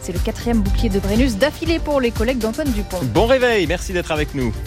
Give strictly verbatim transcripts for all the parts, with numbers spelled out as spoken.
C'est le quatrième bouclier de Brennus d'affilée pour les collègues d'Antoine Dupont. Bon réveil, merci d'être avec nous.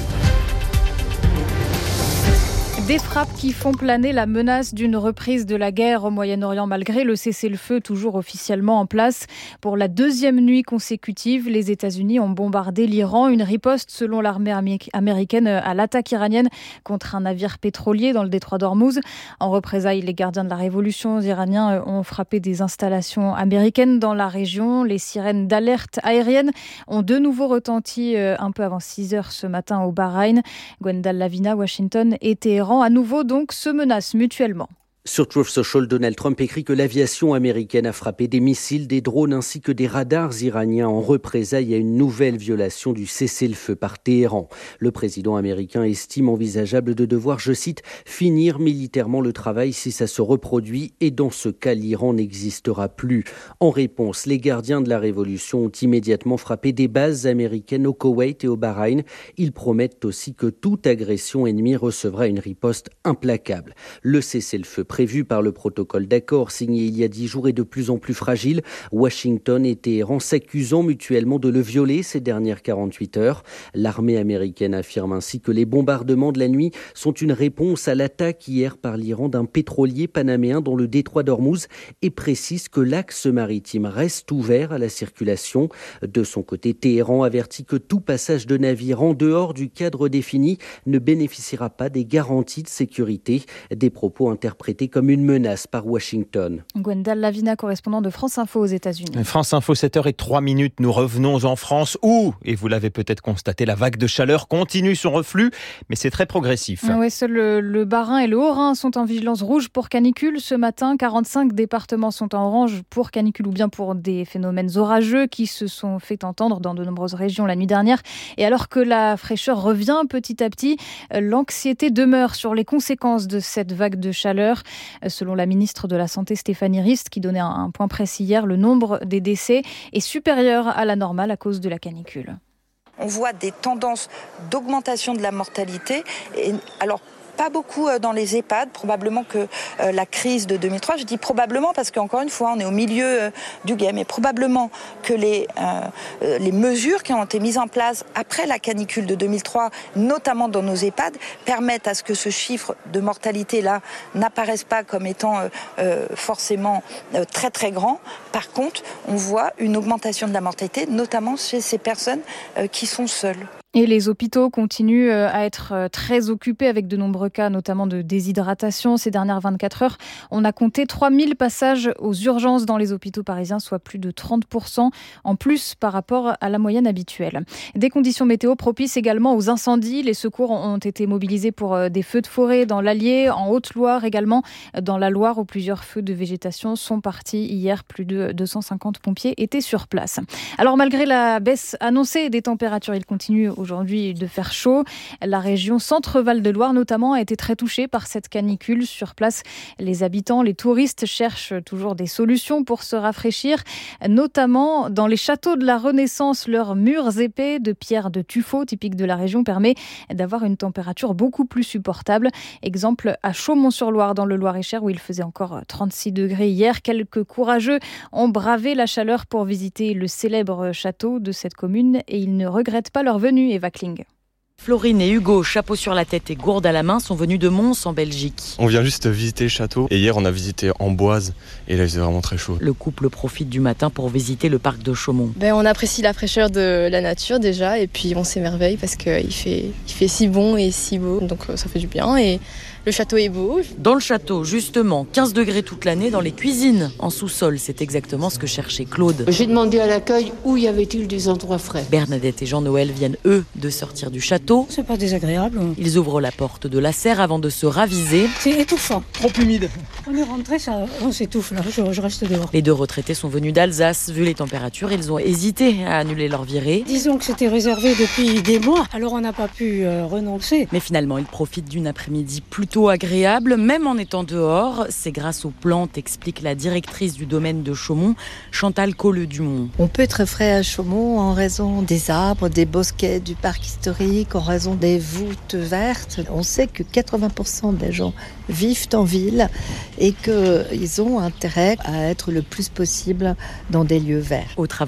Des frappes qui font planer la menace d'une reprise de la guerre au Moyen-Orient malgré le cessez-le-feu toujours officiellement en place. Pour la deuxième nuit consécutive, les États-Unis ont bombardé l'Iran. Une riposte selon l'armée américaine à l'attaque iranienne contre un navire pétrolier dans le détroit d'Ormuz. En représailles, les gardiens de la révolution iraniens ont frappé des installations américaines dans la région. Les sirènes d'alerte aérienne ont de nouveau retenti un peu avant six heures ce matin au Bahreïn. Gwendal Lavina, Washington et Téhéran à nouveau donc se menacent mutuellement. Sur Truth Social, Donald Trump écrit que l'aviation américaine a frappé des missiles, des drones ainsi que des radars iraniens en représailles à une nouvelle violation du cessez-le-feu par Téhéran. Le président américain estime envisageable de devoir, je cite, « finir militairement le travail si ça se reproduit et dans ce cas, l'Iran n'existera plus ». En réponse, les gardiens de la révolution ont immédiatement frappé des bases américaines au Koweït et au Bahreïn. Ils promettent aussi que toute agression ennemie recevra une riposte implacable. Le cessez-le-feu prévu par le protocole d'accord signé il y a dix jours est de plus en plus fragile. Washington et Téhéran s'accusant mutuellement de le violer ces dernières quarante-huit heures. L'armée américaine affirme ainsi que les bombardements de la nuit sont une réponse à l'attaque hier par l'Iran d'un pétrolier panaméen dans le détroit d'Ormuz et précise que l'axe maritime reste ouvert à la circulation. De son côté, Téhéran avertit que tout passage de navire en dehors du cadre défini ne bénéficiera pas des garanties de sécurité. Des propos interprétés comme une menace par Washington. Gwendal Lavina, correspondant de France Info aux États-Unis. France Info, sept heures zéro trois minutes. Nous revenons en France où, et vous l'avez peut-être constaté, la vague de chaleur continue son reflux, mais c'est très progressif. Oui, seuls le, le Bas-Rhin et le Haut-Rhin sont en vigilance rouge pour canicule. Ce matin, quarante-cinq départements sont en orange pour canicule ou bien pour des phénomènes orageux qui se sont fait entendre dans de nombreuses régions la nuit dernière. Et alors que la fraîcheur revient petit à petit, l'anxiété demeure sur les conséquences de cette vague de chaleur. Selon la ministre de la Santé Stéphanie Rist, qui donnait un point précis hier, le nombre des décès est supérieur à la normale à cause de la canicule. On voit des tendances d'augmentation de la mortalité. Et alors, pas beaucoup dans les EHPAD, probablement que euh, la crise de deux mille trois, je dis probablement parce qu'encore une fois, on est au milieu euh, du game, et probablement que les, euh, les mesures qui ont été mises en place après la canicule de deux mille trois, notamment dans nos EHPAD, permettent à ce que ce chiffre de mortalité-là n'apparaisse pas comme étant euh, euh, forcément euh, très très grand. Par contre, on voit une augmentation de la mortalité, notamment chez ces personnes euh, qui sont seules. Et les hôpitaux continuent à être très occupés avec de nombreux cas, notamment de déshydratation. Ces dernières vingt-quatre heures, on a compté trois mille passages aux urgences dans les hôpitaux parisiens, soit plus de trente pour cent en plus par rapport à la moyenne habituelle. Des conditions météo propices également aux incendies. Les secours ont été mobilisés pour des feux de forêt dans l'Allier, en Haute-Loire également, dans la Loire où plusieurs feux de végétation sont partis hier. Plus de deux cent cinquante pompiers étaient sur place. Alors malgré la baisse annoncée des températures, il continue aujourd'hui de faire chaud. La région Centre-Val de Loire notamment a été très touchée par cette canicule. Sur place, les habitants, les touristes cherchent toujours des solutions pour se rafraîchir, notamment dans les châteaux de la Renaissance. Leurs murs épais de pierre de tuffeau, typique de la région, permet d'avoir une température beaucoup plus supportable. Exemple à Chaumont-sur-Loire dans le Loir-et-Cher où il faisait encore trente-six degrés hier. Quelques courageux ont bravé la chaleur pour visiter le célèbre château de cette commune et ils ne regrettent pas leur venue. Eva Kling. Florine et Hugo, chapeau sur la tête et gourde à la main, sont venus de Mons en Belgique. On vient juste visiter le château et hier on a visité Amboise et là il faisait vraiment très chaud. Le couple profite du matin pour visiter le parc de Chaumont. Ben, on apprécie la fraîcheur de la nature déjà et puis on s'émerveille parce qu'il fait, il fait si bon et si beau, donc ça fait du bien et le château est beau. Dans le château, justement, quinze degrés toute l'année, dans les cuisines, en sous-sol, c'est exactement ce que cherchait Claude. J'ai demandé à l'accueil où y avait-il des endroits frais. Bernadette et Jean-Noël viennent, eux, de sortir du château. C'est pas désagréable. Ils ouvrent la porte de la serre avant de se raviser. C'est étouffant. Trop humide. On est rentré, ça, on s'étouffe là, je, je reste dehors. Les deux retraités sont venus d'Alsace. Vu les températures, ils ont hésité à annuler leur virée. Disons que c'était réservé depuis des mois, alors on n'a pas pu euh, renoncer. Mais finalement, ils profitent d'une après-midi plutôt agréable, même en étant dehors. C'est grâce aux plantes, explique la directrice du domaine de Chaumont, Chantal Colleux-Dumont. On peut être frais à Chaumont en raison des arbres, des bosquets, du parc historique, en raison des voûtes vertes. On sait que quatre-vingts pour cent des gens vivent en ville et qu'ils ont intérêt à être le plus possible dans des lieux verts. Au travail